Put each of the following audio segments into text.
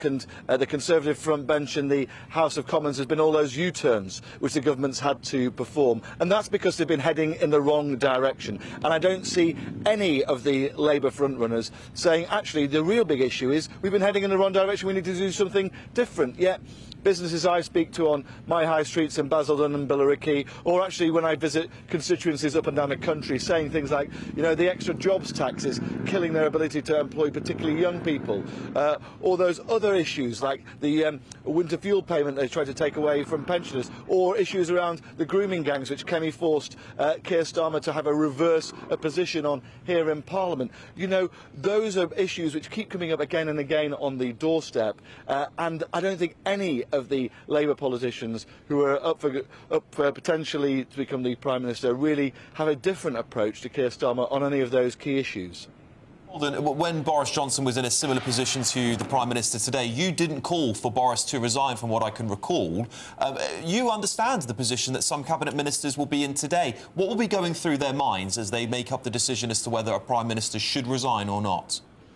and the Conservative front bench in the House of Commons has been all those U-turns which the government's had to perform, and that's because they've been heading in the wrong direction. And I don't see any of the Labour frontrunners saying, actually, the real big issue is we've been heading in the wrong direction, we need to do something different. Yet businesses I speak to on my high streets in Basildon and Billericay, or actually when I visit constituencies up and down the country, saying things like, you know, the extra jobs tax is killing their ability to employ particularly young people, or those other issues like the winter fuel payment they tried to take away from pensioners, or issues around the grooming gangs which Kemi forced Keir Starmer to have a reverse position on here in Parliament. You know, those are issues which keep coming up again and again on the doorstep, and I don't think any of the Labour politicians who are up for potentially to become the Prime Minister really have a different approach to Keir Starmer on any of those key issues. When Boris Johnson was in a similar position to the Prime Minister today, you didn't call for Boris to resign, from what I can recall. You understand the position that some Cabinet Ministers will be in today. What will be going through their minds as they make up the decision as to whether a Prime Minister should resign or not?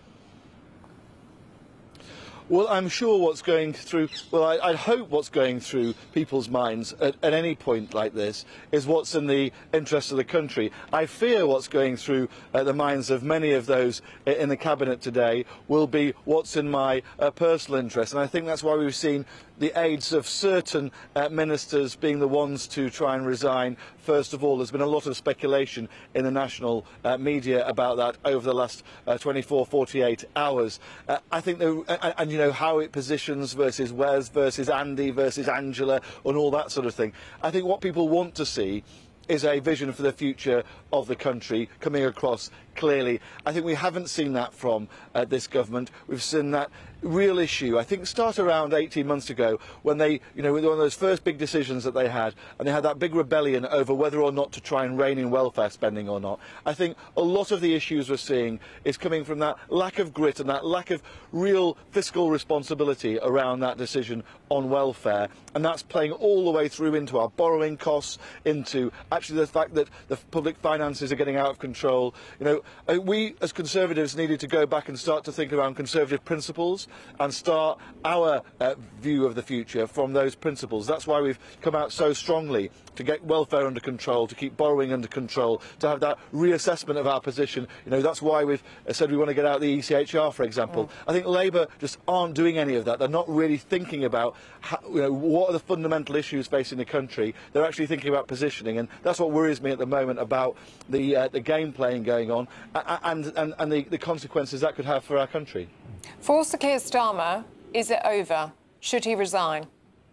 Well, I'm sure what's going through, well, I hope what's going through people's minds at any point like this is what's in the interest of the country. I fear what's going through the minds of many of those in the Cabinet today will be what's in my personal interest. And I think that's why we've seen the aides of certain ministers being the ones to try and resign. First of all, there's been a lot of speculation in the national media about that over the last 24, 48 hours. I think, and you know, how it positions versus Wes versus Andy versus Angela and all that sort of thing. I think what people want to see is a vision for the future of the country coming across clearly. I think we haven't seen that from this government. We've seen that real issue, I think, start around 18 months ago when they, you know, one of those first big decisions that they had, and they had that big rebellion over whether or not to try and rein in welfare spending or not. I think a lot of the issues we're seeing is coming from that lack of grit and that lack of real fiscal responsibility around that decision on welfare, and that's playing all the way through into our borrowing costs, into actually the fact that the public finances are getting out of control. You know, we as Conservatives needed to go back and start to think around Conservative principles and start our view of the future from those principles. That's why we've come out so strongly to get welfare under control, to keep borrowing under control, to have that reassessment of our position. You know, that's why we've said we want to get out the ECHR, for example. I think Labour just aren't doing any of that. They're not really thinking about how, you know, what are the fundamental issues facing the country. They're actually thinking about positioning, and that's what worries me at the moment about the game playing going on and the consequences that could have for our country. For Sir Keir Starmer, is it over? Should he resign?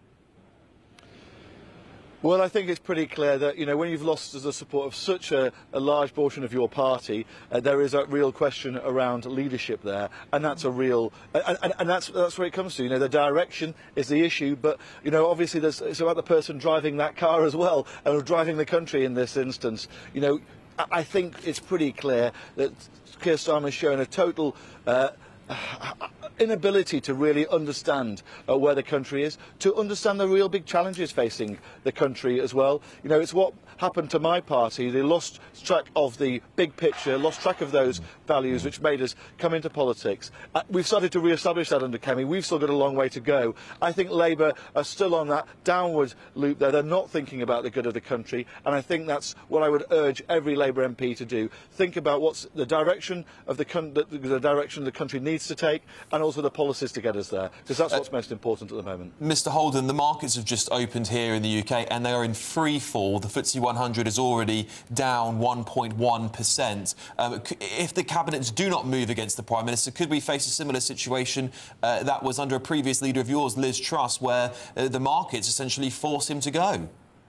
Well, I think it's pretty clear that, you know, when you've lost the support of such a large portion of your party, there is a real question around leadership there, and that's a real, and that's where it comes to. You know, the direction is the issue, but, you know, obviously it's about the person driving that car as well, and driving the country in this instance. You know, I think it's pretty clear that Keir Starmer has shown a total inability to really understand where the country is, to understand the real big challenges facing the country as well. You know, it's what happened to my party. They lost track of the big picture, lost track of those values which made us come into politics. We've started to re-establish that under Kemi. We've still got a long way to go. I think Labour are still on that downward loop there. They're not thinking about the good of the country, and I think that's what I would urge every Labour MP to do. Think about what's the direction of the direction the country needs to take, and also the policies to get us there, because that's what's most important at the moment. Mr Holden, the markets have just opened here in the UK and they are in free fall. The FTSE 100 is already down 1.1%. If the cabinets do not move against the Prime Minister, could we face a similar situation that was under a previous leader of yours, Liz Truss, where the markets essentially force him to go?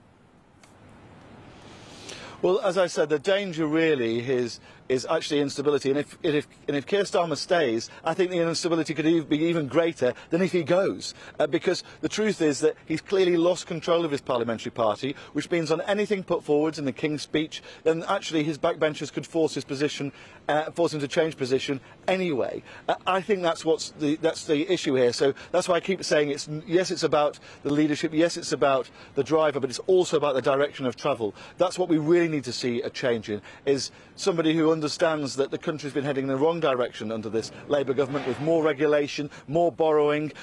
Well, as I said, the danger really is actually instability, and if Keir Starmer stays, I think the instability could be even greater than if he goes, because the truth is that he's clearly lost control of his parliamentary party, which means on anything put forward in the King's Speech, then actually his backbenchers could force his position, force him to change position anyway. I think that's the issue here. So that's why I keep saying yes, it's about the leadership, yes, it's about the driver, but it's also about the direction of travel. That's what we really need to see a change in, is somebody who understands that the country's been heading in the wrong direction under this Labour government, with more regulation, more borrowing,